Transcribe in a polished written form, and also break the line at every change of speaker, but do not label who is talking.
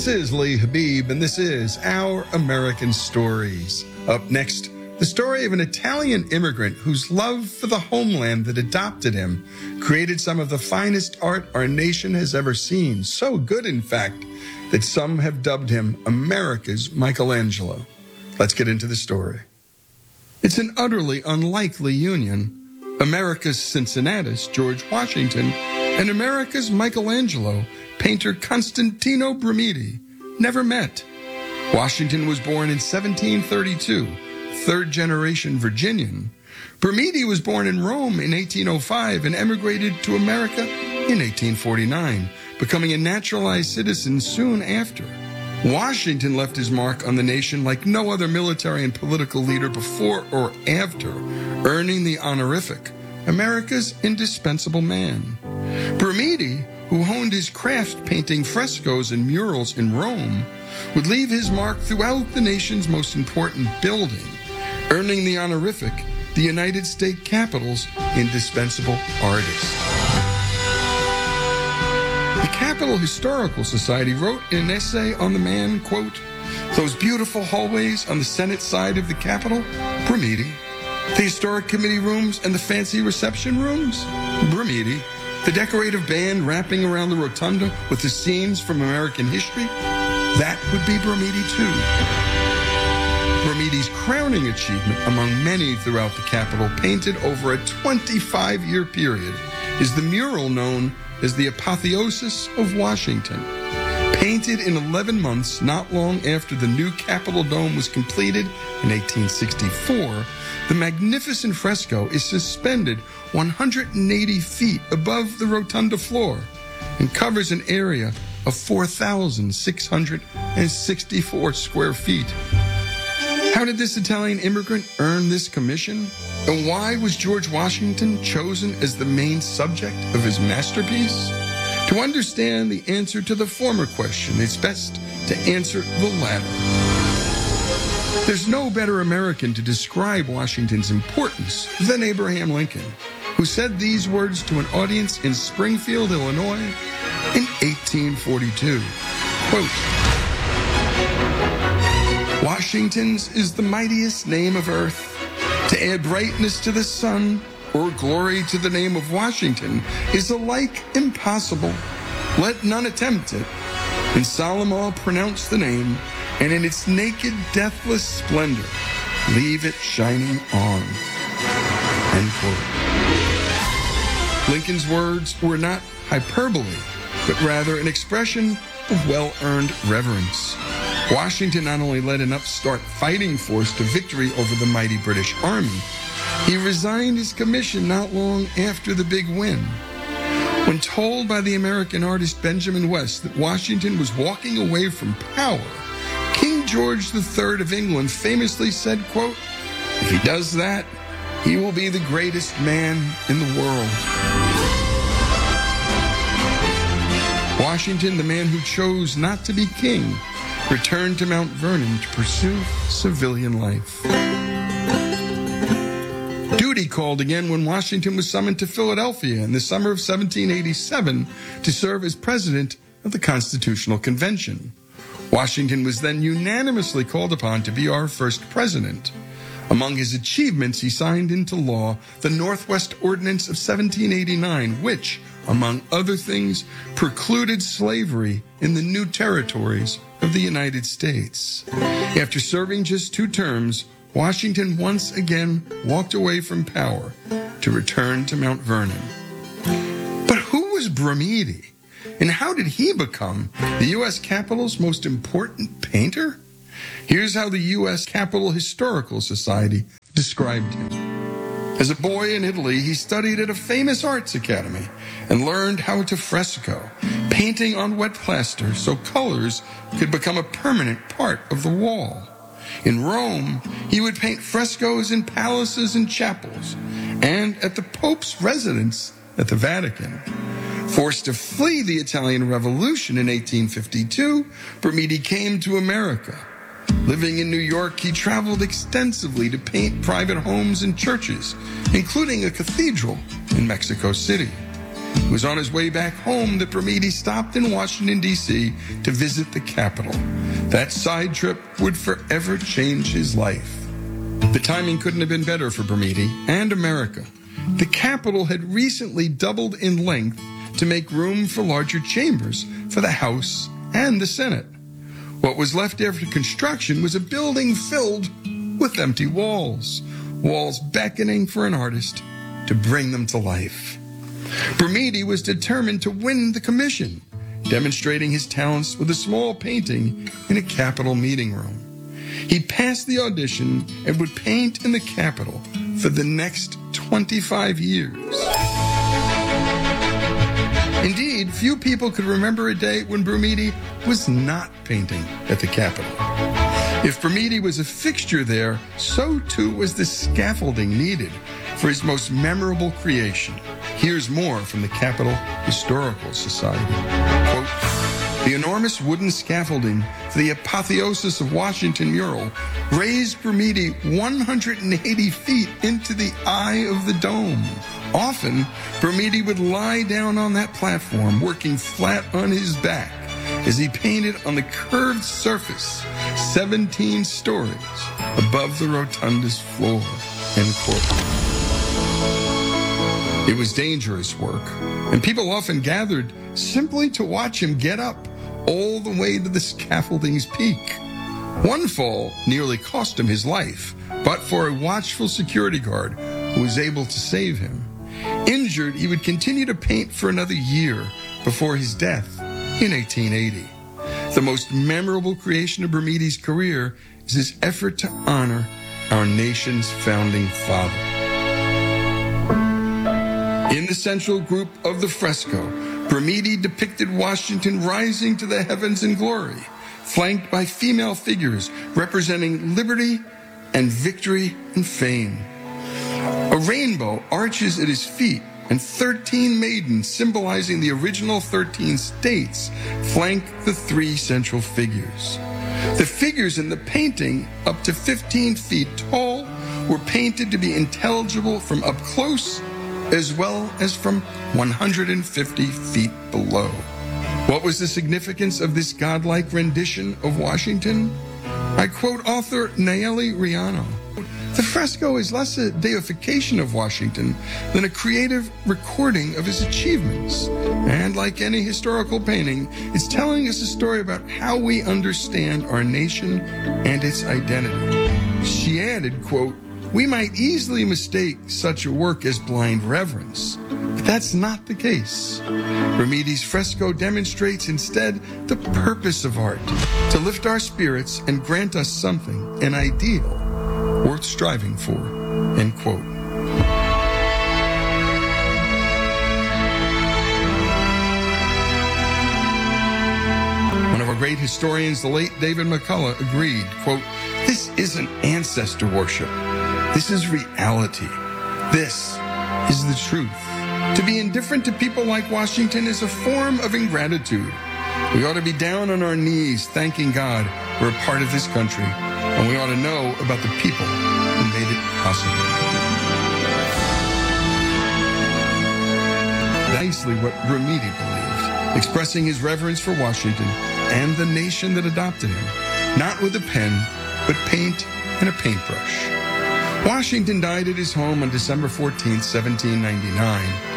This is Lee Habib, and this is Our American Stories. Up next, the story of an Italian immigrant whose love for the homeland that adopted him created some of the finest art our nation has ever seen. So good, in fact, that some have dubbed him America's Michelangelo. Let's get into the story. It's an utterly unlikely union. America's Cincinnatus, George Washington, and America's Michelangelo, painter Constantino Brumidi, never met. Washington was born in 1732, third-generation Virginian. Brumidi was born in Rome in 1805 and emigrated to America in 1849, becoming a naturalized citizen soon after. Washington left his mark on the nation like no other military and political leader before or after, earning the honorific, America's indispensable man. Brumidi, who honed his craft painting frescoes and murals in Rome, would leave his mark throughout the nation's most important building, earning the honorific, the United States Capitol's indispensable artist. The Capitol Historical Society wrote in an essay on the man, quote, "Those beautiful hallways on the Senate side of the Capitol, Brumidi. The historic committee rooms and the fancy reception rooms, Brumidi. The decorative band wrapping around the rotunda with the scenes from American history, that would be Brumidi too." Brumidi's crowning achievement among many throughout the Capitol, painted over a 25-year period, is the mural known as the Apotheosis of Washington. Painted in 11 months, not long after the new Capitol dome was completed in 1864, the magnificent fresco is suspended 180 feet above the rotunda floor and covers an area of 4,664 square feet. How did this Italian immigrant earn this commission? And why was George Washington chosen as the main subject of his masterpiece? To understand the answer to the former question, it's best to answer the latter. There's no better American to describe Washington's importance than Abraham Lincoln, who said these words to an audience in Springfield, Illinois in 1842. Quote, "Washington's is the mightiest name of earth. To add brightness to the sun or glory to the name of Washington is alike impossible. Let none attempt it. In solemn awe pronounce the name, and in its naked, deathless splendor, leave it shining on." End quote. Lincoln's words were not hyperbole, but rather an expression of well-earned reverence. Washington not only led an upstart fighting force to victory over the mighty British Army, he resigned his commission not long after the big win. When told by the American artist Benjamin West that Washington was walking away from power, King George III of England famously said, quote, "If he does that, he will be the greatest man in the world." Washington, the man who chose not to be king, returned to Mount Vernon to pursue civilian life. Duty called again when Washington was summoned to Philadelphia in the summer of 1787 to serve as president of the Constitutional Convention. Washington was then unanimously called upon to be our first president. Among his achievements, he signed into law the Northwest Ordinance of 1789, which, among other things, precluded slavery in the new territories of the United States. After serving just 2 terms, Washington once again walked away from power to return to Mount Vernon. But who was Brumidi? And how did he become the U.S. Capitol's most important painter? Here's how the U.S. Capitol Historical Society described him. As a boy in Italy, he studied at a famous arts academy and learned how to fresco, painting on wet plaster so colors could become a permanent part of the wall. In Rome, he would paint frescoes in palaces and chapels, and at the Pope's residence at the Vatican. Forced to flee the Italian Revolution in 1852, Brumidi came to America. Living in New York, he traveled extensively to paint private homes and churches, including a cathedral in Mexico City. It was on his way back home that Brumidi stopped in Washington, D.C. to visit the Capitol. That side trip would forever change his life. The timing couldn't have been better for Brumidi and America. The Capitol had recently doubled in length to make room for larger chambers for the House and the Senate. What was left after construction was a building filled with empty walls beckoning for an artist to bring them to life. Brumidi was determined to win the commission, demonstrating his talents with a small painting in a Capitol meeting room. He passed the audition and would paint in the Capitol for the next 25 years. Indeed, few people could remember a day when Brumidi was not painting at the Capitol. If Brumidi was a fixture there, so too was the scaffolding needed for his most memorable creation. Here's more from the Capitol Historical Society. Quote, the enormous wooden scaffolding for the Apotheosis of Washington mural raised Brumidi 180 feet into the eye of the dome. Often, Brumidi would lie down on that platform, working flat on his back, as he painted on the curved surface 17 stories above the rotunda's floor, end quote. It was dangerous work, and people often gathered simply to watch him get up all the way to the scaffolding's peak. One fall nearly cost him his life, but for a watchful security guard who was able to save him. Injured, he would continue to paint for another year before his death in 1880. The most memorable creation of Brumidi's career is his effort to honor our nation's founding father. In the central group of the fresco, Brumidi depicted Washington rising to the heavens in glory, flanked by female figures representing liberty and victory and fame. A rainbow arches at his feet, and 13 maidens symbolizing the original 13 states flank the three central figures. The figures in the painting, up to 15 feet tall, were painted to be intelligible from up close as well as from 150 feet below. What was the significance of this godlike rendition of Washington? I quote author Nayeli Riano. The fresco is less a deification of Washington than a creative recording of his achievements. And like any historical painting, it's telling us a story about how we understand our nation and its identity. She added, quote, we might easily mistake such a work as blind reverence, but that's not the case. Brumidi's fresco demonstrates instead the purpose of art, to lift our spirits and grant us something, an ideal, worth striving for, end quote. One of our great historians, the late David McCullough, agreed, quote, this isn't ancestor worship. This is reality. This is the truth. To be indifferent to people like Washington is a form of ingratitude. We ought to be down on our knees thanking God we're a part of this country, and we ought to know about the people who made it possible. Nicely what Brumidi believed, expressing his reverence for Washington and the nation that adopted him, not with a pen, but paint and a paintbrush. Washington died at his home on December 14, 1799.